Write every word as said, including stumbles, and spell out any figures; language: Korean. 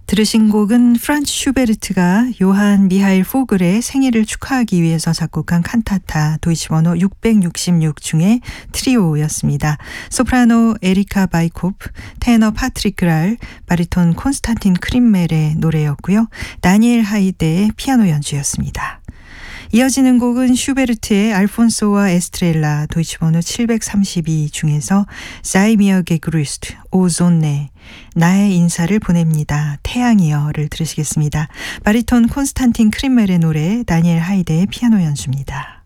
들으신 곡은 프란츠 슈베르트가 요한 미하일 포글의 생일을 축하하기 위해서 작곡한 칸타타 도이치번호 육백육십육 중의 트리오였습니다. 소프라노 에리카 바이코프, 테너 파트릭 그랄, 바리톤 콘스탄틴 크림멜의 노래였고요. 다니엘 하이데의 피아노 연주였습니다. 이어지는 곡은 슈베르트의 알폰소와 에스트렐라 도이치번호 칠백삼십이 중에서 사이미어 게그루스트 오존네 나의 인사를 보냅니다. 태양이여를 들으시겠습니다. 바리톤 콘스탄틴 크림멜의 노래, 다니엘 하이데의 피아노 연주입니다.